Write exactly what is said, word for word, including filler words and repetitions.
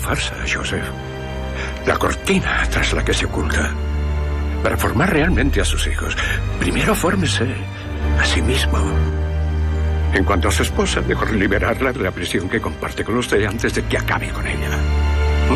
farsa, Joseph. La cortina tras la que se oculta. Para formar realmente a sus hijos, primero fórmese a sí mismo. En cuanto a su esposa, mejor liberarla de la prisión que comparte con usted antes de que acabe con ella.